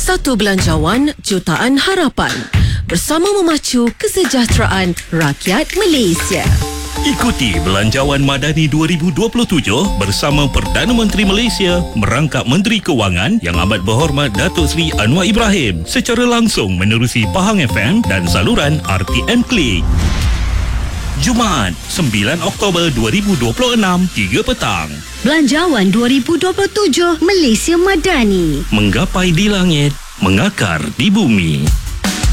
Satu belanjawan, jutaan harapan. Bersama memacu kesejahteraan rakyat Malaysia. Ikuti Belanjawan Madani 2027 bersama Perdana Menteri Malaysia merangkap Menteri Kewangan Yang Amat Berhormat Datuk Seri Anwar Ibrahim secara langsung menerusi Pahang FM dan saluran RTM Klik. Jumaat, 9 Oktober 2026, 3 petang. Belanjawan 2027 Malaysia Madani. Menggapai di langit, mengakar di bumi.